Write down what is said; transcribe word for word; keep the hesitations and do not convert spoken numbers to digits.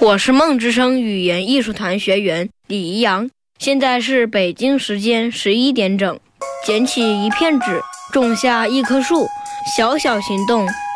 我是梦之声语言艺术团学员李怡阳，现在是北京时间十一点整。捡起一片纸，种下一棵树，小小行动，